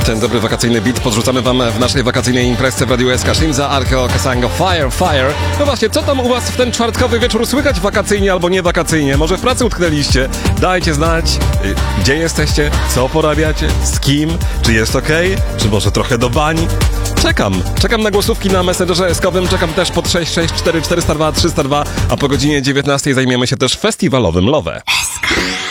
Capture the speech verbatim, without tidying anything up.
Ten dobry wakacyjny beat podrzucamy wam w naszej wakacyjnej imprezce w Radiu S K. Shinza, Archeo, Kasango, Fire, Fire. No właśnie, co tam u was w ten czwartkowy wieczór słychać wakacyjnie albo nie wakacyjnie? Może w pracy utknęliście? Dajcie znać, y, gdzie jesteście, co porabiacie, z kim, czy jest okej, okay? Czy może trochę do bani? Czekam. Czekam na głosówki na Messengerze eskowym, czekam też pod sześć sześć cztery cztery zero dwa trzy zero dwa, a po godzinie dziewiętnastej zajmiemy się też festiwalowym Love.